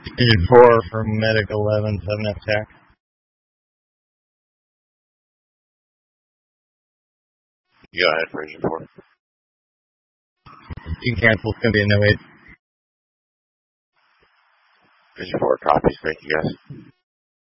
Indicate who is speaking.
Speaker 1: Engine 4 for Medic 11, 7 attack.
Speaker 2: Go ahead for Engine 4.
Speaker 1: You can cancel, it's going to be a no 8.
Speaker 2: Engine 4 copies, thank you guys.